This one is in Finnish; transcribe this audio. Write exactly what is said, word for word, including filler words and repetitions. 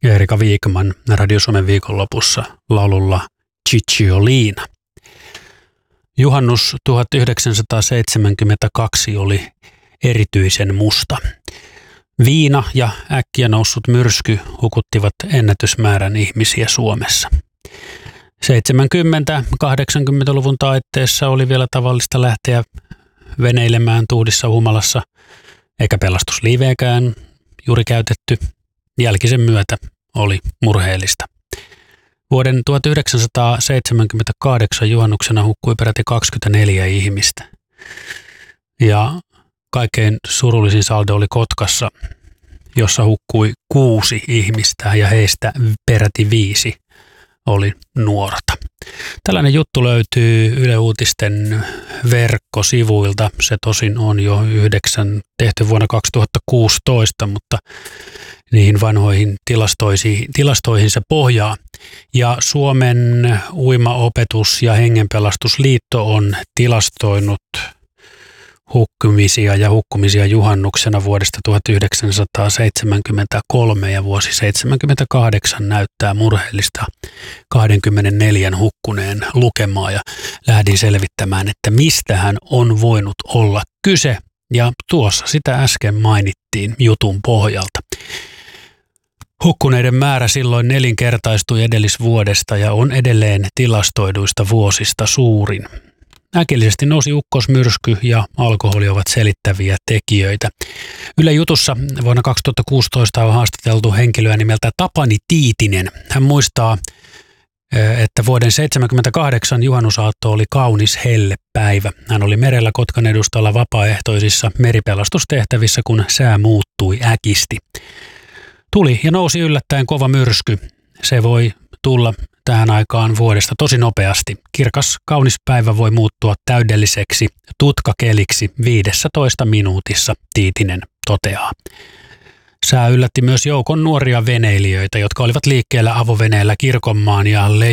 Erika Viikman Radio Suomen viikonlopussa laululla Cicciolina. Juhannus tuhatyhdeksänsataaseitsemänkymmentäkaksi oli erityisen musta. Viina ja äkkiä noussut myrsky hukuttivat ennätysmäärän ihmisiä Suomessa. seitsemänkymmentä-kahdeksankymmentäluvun taitteessa oli vielä tavallista lähteä veneilemään tuhdissa humalassa, eikä pelastusliiveäkään juuri käytetty. Jälkisen myötä oli murheellista. Vuoden tuhatyhdeksänsataaseitsemänkymmentäkahdeksan juhannuksena hukkui peräti kaksikymmentäneljä ihmistä. Ja kaikkein surullisin saldo oli Kotkassa, jossa hukkui kuusi ihmistä ja heistä peräti viisi oli nuorta. Tällainen juttu löytyy Yle Uutisten verkkosivuilta. Se tosin on jo yhdeksän tehty vuonna kaksituhattakuusitoista, mutta niihin vanhoihin tilastoihin, tilastoihin se pohjaa. Ja Suomen uimaopetus- ja hengenpelastusliitto on tilastoinut hukkumisia ja hukkumisia juhannuksena vuodesta tuhatyhdeksänsataaseitsemänkymmentäkolme ja vuosi seitsemänkymmentäkahdeksan näyttää murheellista kaksikymmentäneljä hukkuneen lukemaa ja lähdin selvittämään, että mistähän on voinut olla kyse, ja tuossa sitä äsken mainittiin jutun pohjalta. Hukkuneiden määrä silloin nelinkertaistui edellisvuodesta ja on edelleen tilastoiduista vuosista suurin. Äkillisesti nousi ukkosmyrsky ja alkoholi ovat selittäviä tekijöitä. Yle Jutussa vuonna kaksituhattakuusitoista on haastateltu henkilöä nimeltä Tapani Tiitinen. Hän muistaa, että vuoden seitsemänkymmentäkahdeksan juhannusaatto oli kaunis hellepäivä. Hän oli merellä Kotkan edustalla vapaaehtoisissa meripelastustehtävissä, kun sää muuttui äkisti. Tuli ja nousi yllättäen kova myrsky. Se voi tulla tähän aikaan vuodesta tosi nopeasti. Kirkas, kaunis päivä voi muuttua täydelliseksi tutkakeliksi viidessätoista minuutissa, Tiitinen toteaa. Sää yllätti myös joukon nuoria veneilijöitä, jotka olivat liikkeellä avoveneellä Kirkonmaan ja